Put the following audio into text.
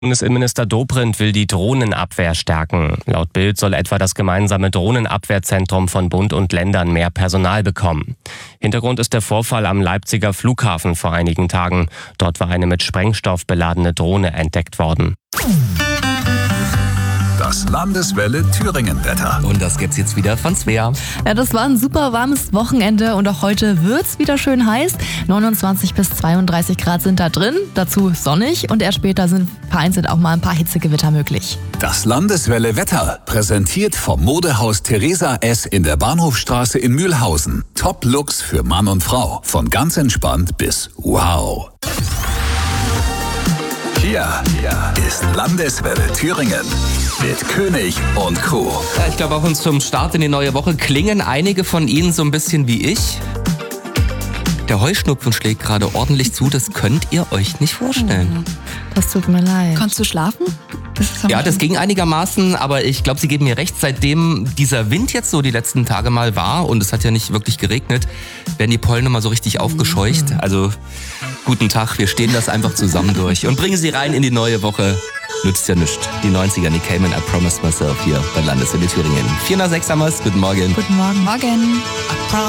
Bundesinnenminister Dobrindt will die Drohnenabwehr stärken. Laut Bild soll etwa das gemeinsame Drohnenabwehrzentrum von Bund und Ländern mehr Personal bekommen. Hintergrund ist der Vorfall am Leipziger Flughafen vor einigen Tagen. Dort war eine mit Sprengstoff beladene Drohne entdeckt worden. Das Landeswelle Thüringen-Wetter. Und das gibt's jetzt wieder von Svea. Ja, das war ein super warmes Wochenende und auch heute wird's wieder schön heiß. 29 bis 32 Grad sind da drin, dazu sonnig und erst später sind vereinzelt auch mal ein paar Hitzegewitter möglich. Das Landeswelle Wetter, präsentiert vom Modehaus Theresa S. in der Bahnhofstraße in Mühlhausen. Top-Looks für Mann und Frau, von ganz entspannt bis wow. Hier ist Landeswelle Thüringen mit König und Co. Ja, ich glaube, auch uns zum Start in die neue Woche klingen einige von Ihnen so ein bisschen wie ich. Der Heuschnupfen schlägt gerade ordentlich zu, das könnt ihr euch nicht vorstellen. Das tut mir leid. Konntest du schlafen? Ja, das ging einigermaßen, aber ich glaube, Sie geben mir recht, seitdem dieser Wind jetzt so die letzten Tage mal war und es hat ja nicht wirklich geregnet, werden die Pollen immer so richtig aufgescheucht. Also guten Tag, wir stehen das einfach zusammen durch und bringen Sie rein in die neue Woche. Nützt ja nichts. Die 90er, Nick Cayman, I Promised Myself hier bei Landeswelle Thüringen. 4 nach 6 haben wir's. Guten Morgen. Guten Morgen. Morgen.